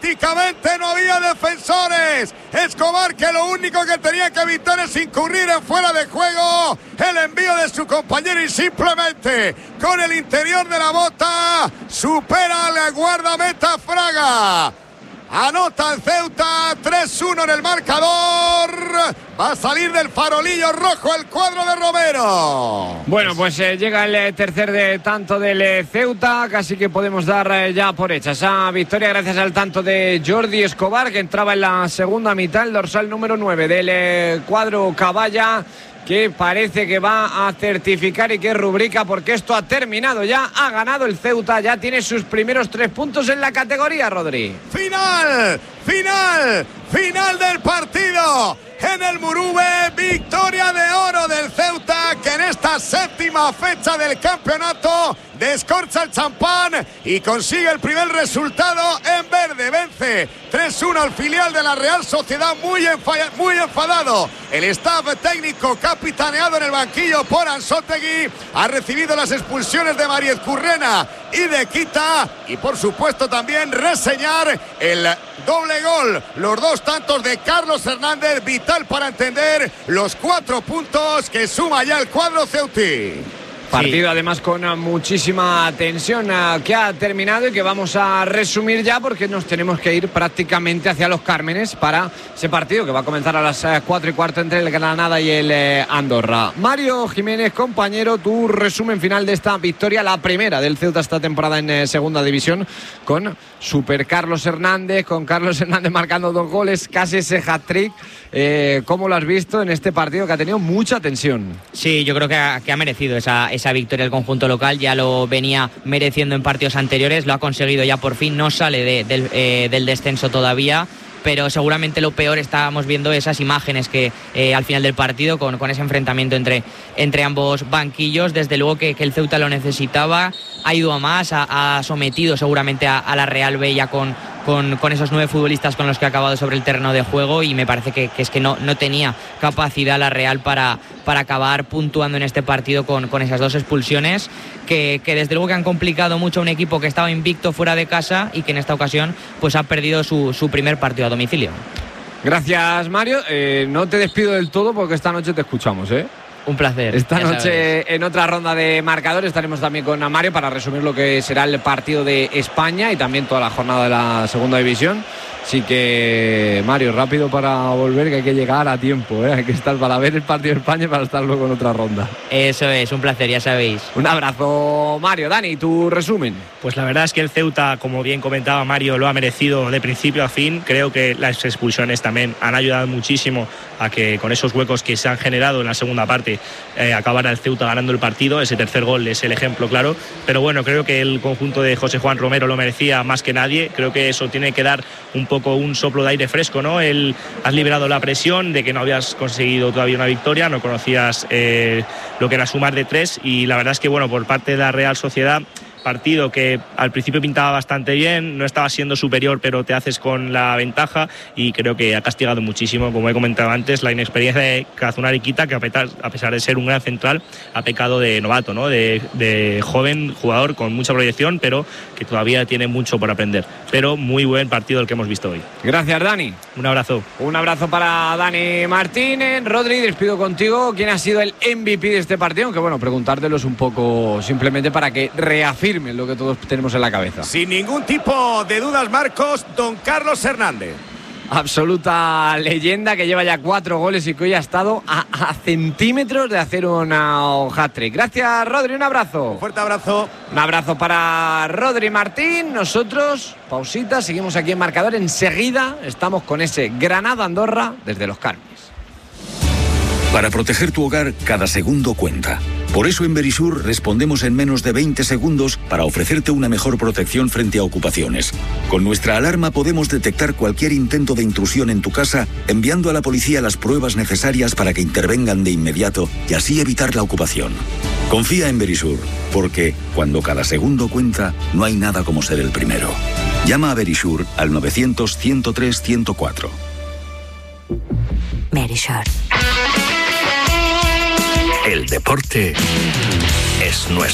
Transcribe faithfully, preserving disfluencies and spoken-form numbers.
Prácticamente no había defensores. Escobar, que lo único que tenía que evitar es incurrir en fuera de juego. El envío de su compañero y simplemente con el interior de la bota supera al guardameta Fraga. Anota el Ceuta, tres uno en el marcador. Va a salir del farolillo rojo el cuadro de Romero. Bueno, pues eh, llega el eh, tercer de tanto del eh, Ceuta. Casi que podemos dar eh, ya por hecha esa victoria gracias al tanto de Jordi Escobar, que entraba en la segunda mitad, el dorsal número nueve del eh, cuadro Caballa, que parece que va a certificar y que rubrica, porque esto ha terminado ya, ha ganado el Ceuta, ya tiene sus primeros tres puntos en la categoría, Rodri. Final, final, final del partido en el Murube, victoria de oro del Ceuta, que en esta séptima fecha del campeonato descorcha el champán y consigue el primer resultado en verde. Vence tres uno al filial de la Real Sociedad, muy, enfa- muy enfadado. El staff técnico, capitaneado en el banquillo por Ansótegui, ha recibido las expulsiones de Mariez Currena y de Quita, y por supuesto también reseñar el doble gol, los dos tantos de Carlos Hernández, vital para entender los cuatro puntos que suma ya el cuadro ceutí. Partido además con muchísima tensión que ha terminado y que vamos a resumir ya, porque nos tenemos que ir prácticamente hacia los Cármenes para ese partido que va a comenzar a las cuatro y cuarto entre el Granada y el Andorra. Mario Jiménez, compañero, tu resumen final de esta victoria, la primera del Ceuta esta temporada en segunda división, con Super Carlos Hernández, con Carlos Hernández marcando dos goles, casi ese hat-trick. Eh, ¿Cómo lo has visto en este partido que ha tenido mucha tensión? Sí, yo creo que ha, que ha merecido esa, esa victoria el conjunto local, ya lo venía mereciendo en partidos anteriores, lo ha conseguido ya por fin, no sale de, del, eh, del descenso todavía, pero seguramente lo peor, estábamos viendo esas imágenes que eh, al final del partido, con, con ese enfrentamiento entre, entre ambos banquillos, desde luego que, que el Ceuta lo necesitaba, ha ido a más, ha, ha sometido seguramente a, a la Real B ya con, con, con esos nueve futbolistas con los que ha acabado sobre el terreno de juego, y me parece que, que es que no, no tenía capacidad la Real para, para acabar puntuando en este partido con, con esas dos expulsiones que, que desde luego que han complicado mucho a un equipo que estaba invicto fuera de casa y que en esta ocasión pues ha perdido su, su primer partido a domicilio. Gracias, Mario. Eh, no te despido del todo porque esta noche te escuchamos, ¿eh? Un placer. Esta noche en otra ronda de marcadores estaremos también con Mario para resumir lo que será el partido de España y también toda la jornada de la segunda división. Así que, Mario, rápido para volver, que hay que llegar a tiempo, ¿eh? Hay que estar para ver el partido de España y para estar luego en otra ronda. Eso es, un placer, ya sabéis. Un abrazo, Mario. Dani, tu resumen. Pues la verdad es que el Ceuta, como bien comentaba Mario, lo ha merecido de principio a fin. Creo que las expulsiones también han ayudado muchísimo a que con esos huecos que se han generado en la segunda parte eh, acabara el Ceuta ganando el partido. Ese tercer gol es el ejemplo claro, pero bueno, creo que el conjunto de José Juan Romero lo merecía más que nadie. Creo que eso tiene que dar un poco un soplo de aire fresco, ¿no? El, has liberado la presión de que no habías conseguido todavía una victoria, no conocías eh, lo que era sumar de tres, y la verdad es que bueno, por parte de la Real Sociedad, partido que al principio pintaba bastante bien, no estaba siendo superior, pero te haces con la ventaja, y creo que ha castigado muchísimo, como he comentado antes, la inexperiencia de Kazunari Kita, que a pesar, a pesar de ser un gran central, ha pecado de novato, ¿no? de, de joven jugador con mucha proyección, pero que todavía tiene mucho por aprender. Pero muy buen partido el que hemos visto hoy. Gracias, Dani. Un abrazo. Un abrazo para Dani Martínez. Rodri, despido contigo. ¿Quién ha sido el M V P de este partido? Aunque bueno, preguntártelo es un poco simplemente para que reafirme lo que todos tenemos en la cabeza. Sin ningún tipo de dudas, Marcos, don Carlos Hernández. Absoluta leyenda, que lleva ya cuatro goles y que hoy ha estado a, a centímetros de hacer una hat-trick. Gracias, Rodri, un abrazo. Un fuerte abrazo. Un abrazo para Rodri Martín. Nosotros, pausita, seguimos aquí en Marcador. Enseguida estamos con ese Granada-Andorra desde Los Cármenes. Para proteger tu hogar, cada segundo cuenta. Por eso en Verisur respondemos en menos de veinte segundos para ofrecerte una mejor protección frente a ocupaciones. Con nuestra alarma podemos detectar cualquier intento de intrusión en tu casa, enviando a la policía las pruebas necesarias para que intervengan de inmediato y así evitar la ocupación. Confía en Verisur, porque cuando cada segundo cuenta, no hay nada como ser el primero. Llama a Verisur al novecientos, ciento tres, ciento cuatro. Verisur. El deporte es nuestro.